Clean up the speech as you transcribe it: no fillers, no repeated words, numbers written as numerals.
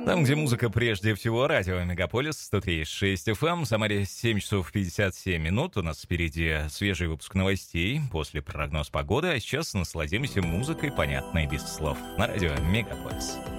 Там, где музыка прежде всего, радио Мегаполис 103.6 FM, в Самаре 7 часов 57 минут. У нас впереди свежий выпуск новостей, после прогноз погоды, а сейчас насладимся музыкой, понятной без слов, на радио Мегаполис.